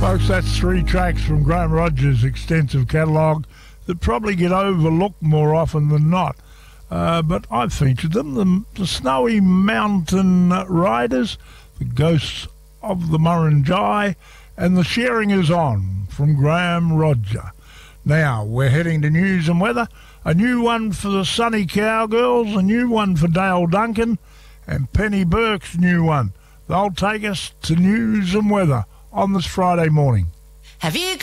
Folks, that's 3 tracks from Graham Rogers' extensive catalogue that probably get overlooked more often than not. But I've featured them. The Snowy Mountain Riders, The Ghosts of the Murrinjai, and The Sharing Is On from Graham Roger. Now, we're heading to news and weather. A new one for the Sunny Cowgirls, a new one for Dale Duncan, and Penny Burke's new one. They'll take us to news and weather on this Friday morning. Have you